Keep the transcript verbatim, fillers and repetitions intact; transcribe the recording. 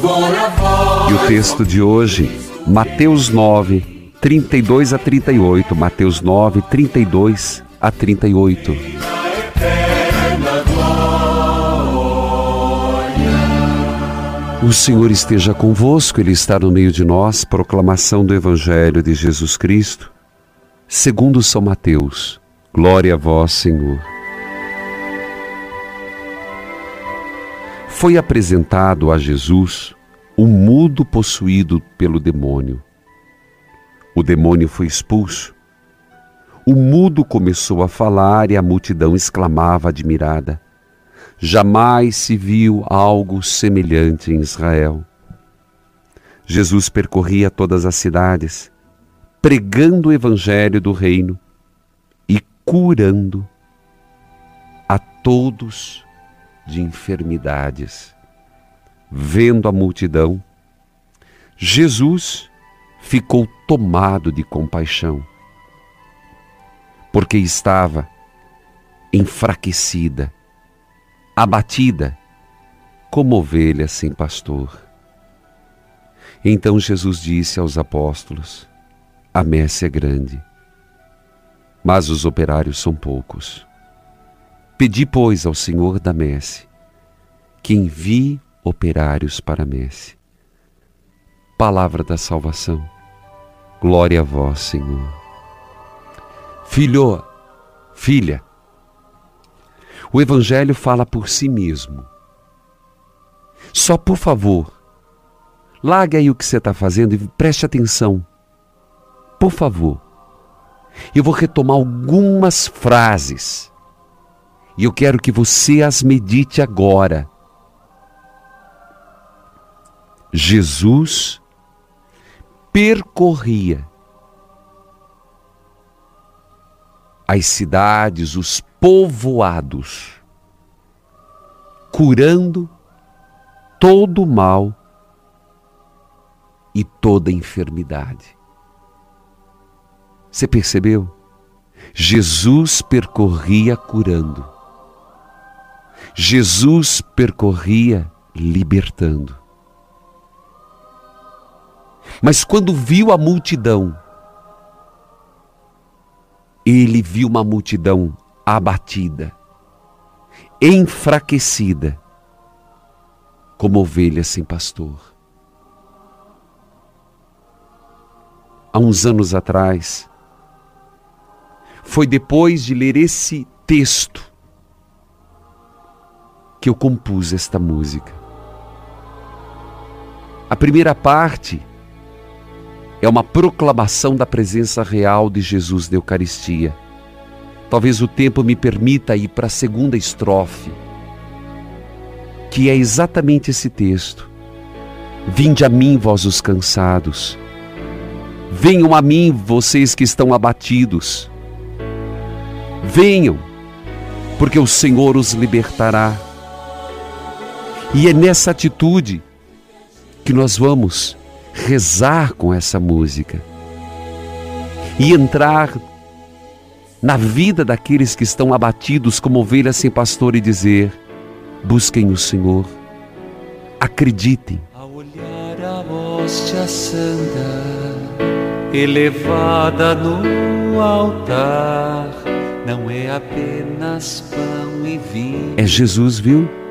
E o texto de hoje, Mateus nove, trinta e dois a trinta e oito. Mateus nove, trinta e dois a trinta e oito. O Senhor esteja convosco, Ele está no meio de nós. Proclamação do Evangelho de Jesus Cristo, segundo São Mateus. Glória a vós, Senhor. Foi apresentado a Jesus um mudo possuído pelo demônio. O demônio foi expulso. O mudo começou a falar e a multidão exclamava admirada: jamais se viu algo semelhante em Israel. Jesus percorria todas as cidades, pregando o evangelho do reino e curando a todos de enfermidades. Vendo a multidão, Jesus ficou tomado de compaixão, porque estava enfraquecida, abatida, como ovelha sem pastor. Então Jesus disse aos apóstolos: a messe é grande, mas os operários são poucos. Pedi, pois, ao Senhor da messe que envie operários para a messe. Palavra da salvação. Glória a vós, Senhor. Filho, filha, o Evangelho fala por si mesmo. Só, por favor, largue aí o que você está fazendo e preste atenção. Por favor. Eu vou retomar algumas frases e eu quero que você as medite agora. Jesus percorria as cidades, os povoados, curando todo o mal e toda enfermidade. Você percebeu? Jesus percorria curando. Jesus percorria libertando. Mas quando viu a multidão, ele viu uma multidão abatida, enfraquecida, como ovelha sem pastor. Há uns anos atrás, foi depois de ler esse texto que eu compus esta música. A primeira parte é uma proclamação da presença real de Jesus na Eucaristia. Talvez o tempo me permita ir para a segunda estrofe, que é exatamente esse texto. Vinde a mim, vós os cansados. Venham a mim, vocês que estão abatidos. Venham, porque o Senhor os libertará. E é nessa atitude que nós vamos rezar com essa música e entrar na vida daqueles que estão abatidos como ovelhas sem pastor e dizer: busquem o Senhor, acreditem. Ao olhar a hóstia santa elevada no altar, não é apenas pão e vinho. É Jesus, viu?